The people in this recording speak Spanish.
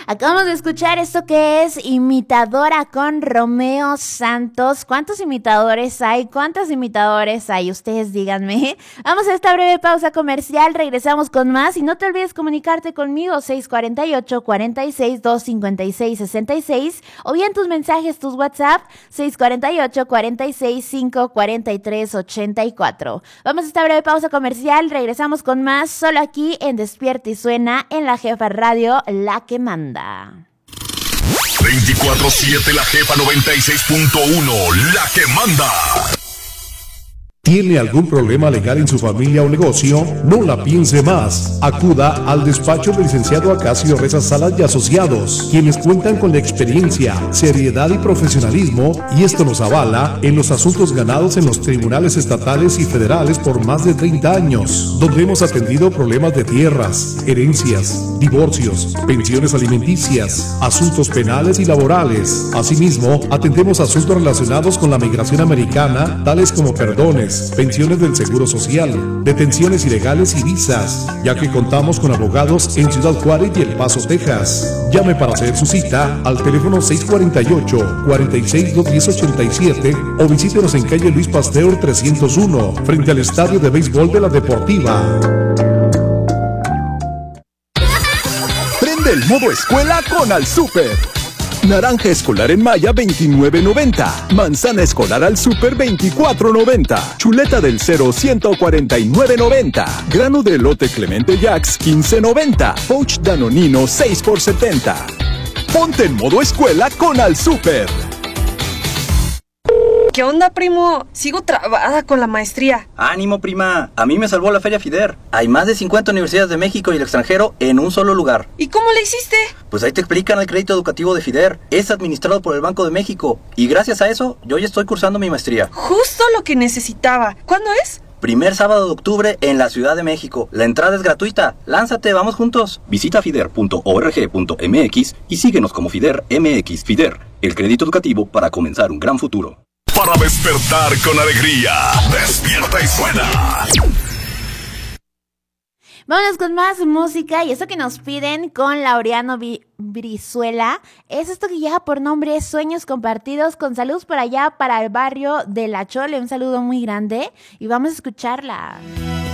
Acabamos de escuchar esto que es Imitadora con Romeo Santos. ¿Cuántos imitadores hay? ¿Cuántos imitadores hay? Ustedes díganme. Vamos a esta breve pausa comercial, regresamos con más y no te olvides comunicarte conmigo 648-46-256-66 o bien tus mensajes, tus WhatsApp 648-46-543-84. Vamos a esta breve pausa comercial, regresamos con más solo aquí en Despierta y Suena en La Jefa Radio, la que manda. 24/7 La Jefa 96.1, la que manda. ¿Tiene algún problema legal en su familia o negocio? No la piense más. Acuda al despacho del licenciado Acacio Reza Salas y Asociados, quienes cuentan con la experiencia, seriedad y profesionalismo, y esto nos avala en los asuntos ganados en los tribunales estatales y federales por más de 30 años, donde hemos atendido problemas de tierras, herencias, divorcios, pensiones alimenticias, asuntos penales y laborales. Asimismo, atendemos asuntos relacionados con la migración americana, tales como perdones, pensiones del Seguro Social, detenciones ilegales y visas, ya que contamos con abogados en Ciudad Juárez y El Paso, Texas. Llame para hacer su cita al teléfono 648-46-210-87 o visítenos en calle Luis Pasteur 301, frente al Estadio de Béisbol de la Deportiva. Prende el modo escuela con Al Súper. Naranja escolar en Maya 29.90. Manzana escolar al Súper 24.90. Chuleta del Cero 149.90. Grano de elote Clemente Jax 15.90. Pouch Danonino 6 por 70. Ponte en modo escuela con Al Súper. ¿Qué onda, primo? Sigo trabada con la maestría. ¡Ánimo, prima! A mí me salvó la Feria FIDER. Hay más de 50 universidades de México y el extranjero en un solo lugar. ¿Y cómo le hiciste? Pues ahí te explican el crédito educativo de FIDER. Es administrado por el Banco de México. Y gracias a eso, yo ya estoy cursando mi maestría. Justo lo que necesitaba. ¿Cuándo es? Primer sábado de octubre en la Ciudad de México. La entrada es gratuita. Lánzate, vamos juntos. Visita fider.org.mx y síguenos como FIDER MX. FIDER, el crédito educativo para comenzar un gran futuro. Para despertar con alegría, despierta y suena. Vámonos con más música y eso que nos piden con Laureano Brizuela es esto que lleva por nombre Sueños Compartidos, con saludos por allá para el barrio de La Chole, un saludo muy grande y vamos a escucharla.